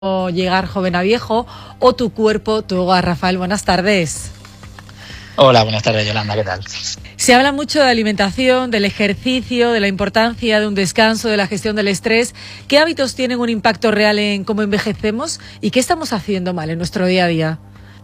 o llegar joven a viejo, o tu cuerpo, tu hogar. Rafael, buenas tardes. Hola, buenas tardes, Yolanda, ¿qué tal? Se habla mucho de alimentación, del ejercicio, de la importancia de un descanso, de la gestión del estrés. ¿Qué hábitos tienen un impacto real en cómo envejecemos y qué estamos haciendo mal en nuestro día a día?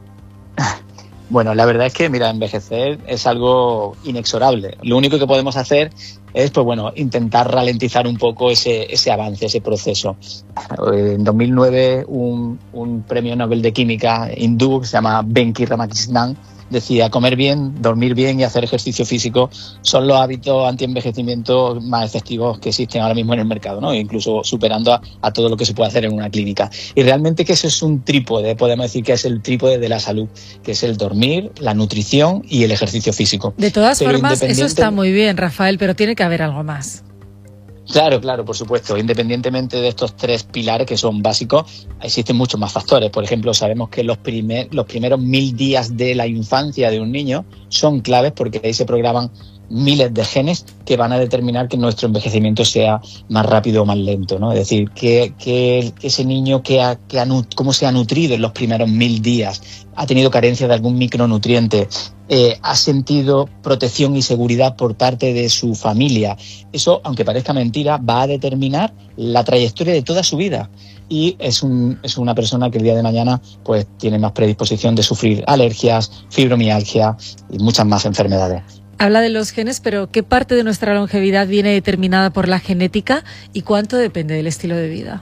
Bueno, la verdad es que, mira, envejecer es algo inexorable. Lo único que podemos hacer es, pues bueno, intentar ralentizar un poco ese avance, ese proceso. En 2009, un premio Nobel de Química hindú que se llama Venki Ramakrishnan decía: comer bien, dormir bien y hacer ejercicio físico son los hábitos anti-envejecimiento más efectivos que existen ahora mismo en el mercado, ¿no? Incluso superando a todo lo que se puede hacer en una clínica. Y realmente que eso es un trípode, podemos decir que es el trípode de la salud, que es el dormir, la nutrición y el ejercicio físico. De todas formas, eso está muy bien, Rafael, pero tiene que haber algo más. Claro, por supuesto. Independientemente de estos tres pilares que son básicos, existen muchos más factores. Por ejemplo, sabemos que los primeros 1000 días de la infancia de un niño son claves porque ahí se programan miles de genes que van a determinar que nuestro envejecimiento sea más rápido o más lento, ¿no? Es decir, que ese niño cómo se ha nutrido en los primeros 1000 días, ha tenido carencia de algún micronutriente, ha sentido protección y seguridad por parte de su familia. Eso, aunque parezca mentira, va a determinar la trayectoria de toda su vida. Y es una persona que el día de mañana pues tiene más predisposición de sufrir alergias, fibromialgia y muchas más enfermedades. Habla de los genes, pero ¿qué parte de nuestra longevidad viene determinada por la genética y cuánto depende del estilo de vida?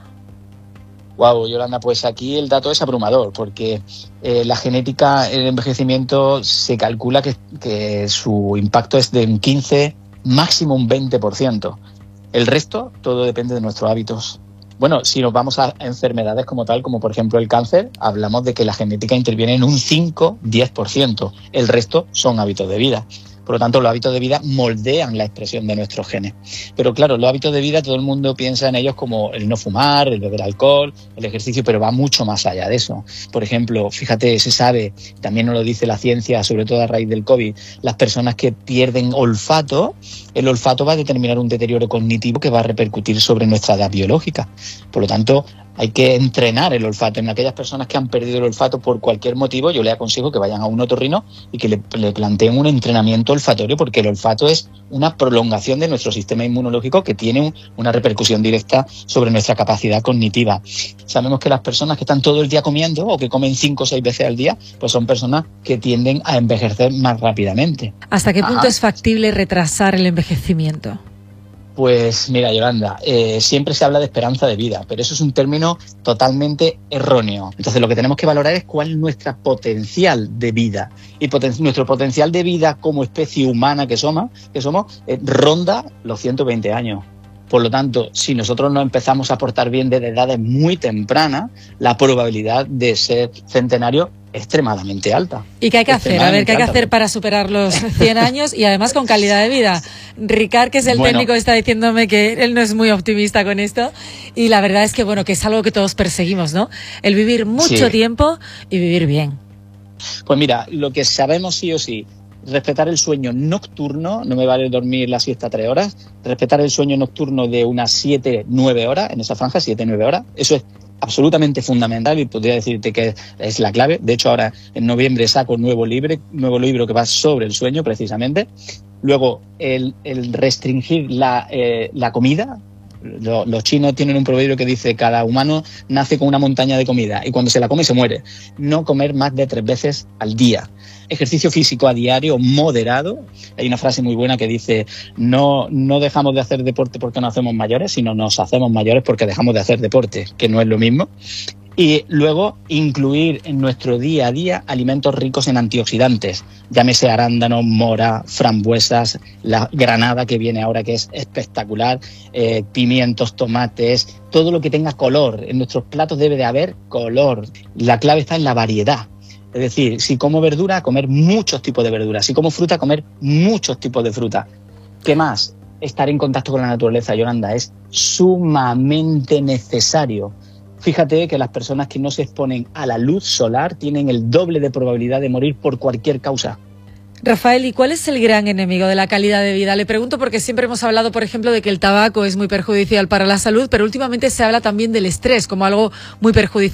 Wow, Yolanda, pues aquí el dato es abrumador, porque la genética en el envejecimiento se calcula que su impacto es de un 15, máximo un 20%. El resto, todo depende de nuestros hábitos. Bueno, si nos vamos a enfermedades como tal, como por ejemplo el cáncer, hablamos de que la genética interviene en un 5-10%. El resto son hábitos de vida. Por lo tanto, los hábitos de vida moldean la expresión de nuestros genes. Pero claro, los hábitos de vida, todo el mundo piensa en ellos como el no fumar, el beber alcohol, el ejercicio, pero va mucho más allá de eso. Por ejemplo, fíjate, se sabe, también nos lo dice la ciencia, sobre todo a raíz del COVID, las personas que pierden olfato, el olfato va a determinar un deterioro cognitivo que va a repercutir sobre nuestra edad biológica. Por lo tanto, hay que entrenar el olfato. En aquellas personas que han perdido el olfato por cualquier motivo, yo les aconsejo que vayan a un otorrino y que le planteen un entrenamiento olfatorio, porque el olfato es una prolongación de nuestro sistema inmunológico que tiene una repercusión directa sobre nuestra capacidad cognitiva. Sabemos que las personas que están todo el día comiendo o que comen 5 o 6 veces al día, pues son personas que tienden a envejecer más rápidamente. ¿Hasta qué punto es factible retrasar el envejecimiento? Pues mira, Yolanda, siempre se habla de esperanza de vida, pero eso es un término totalmente erróneo. Entonces lo que tenemos que valorar es cuál es nuestro potencial de vida. Y nuestro potencial de vida como especie humana que somos ronda los 120 años. Por lo tanto, si nosotros nos empezamos a portar bien desde edades muy tempranas, la probabilidad de ser centenario es extremadamente alta. ¿Y qué hay que hacer? A ver, ¿qué hay que hacer para superar los 100 años y además con calidad de vida? Ricard, que es el técnico, está diciéndome que él no es muy optimista con esto y la verdad es que, bueno, que es algo que todos perseguimos, ¿no? El vivir mucho tiempo y vivir bien. Pues mira, lo que sabemos sí o sí, respetar el sueño nocturno, no me vale dormir la siesta 3 horas, respetar el sueño nocturno de unas 7-9 horas, en esa franja, 7-9 horas, eso es absolutamente fundamental y podría decirte que es la clave. De hecho, ahora en noviembre saco un nuevo libro que va sobre el sueño precisamente. Luego, el restringir la comida. Los chinos tienen un proverbio que dice: cada humano nace con una montaña de comida y cuando se la come se muere. No comer más de 3 veces al día. Ejercicio físico a diario moderado. Hay una frase muy buena que dice: no dejamos de hacer deporte porque nos hacemos mayores, sino nos hacemos mayores porque dejamos de hacer deporte, que no es lo mismo. Y luego incluir en nuestro día a día alimentos ricos en antioxidantes, llámese arándanos, mora, frambuesas, la granada que viene ahora que es espectacular, pimientos, tomates, todo lo que tenga color. En nuestros platos debe de haber color. La clave está en la variedad. Es decir, si como verdura, comer muchos tipos de verduras. Si como fruta, comer muchos tipos de fruta. ¿Qué más? Estar en contacto con la naturaleza, Yolanda, es sumamente necesario. Fíjate que las personas que no se exponen a la luz solar tienen el doble de probabilidad de morir por cualquier causa. Rafael, ¿y cuál es el gran enemigo de la calidad de vida? Le pregunto porque siempre hemos hablado, por ejemplo, de que el tabaco es muy perjudicial para la salud, pero últimamente se habla también del estrés como algo muy perjudicial.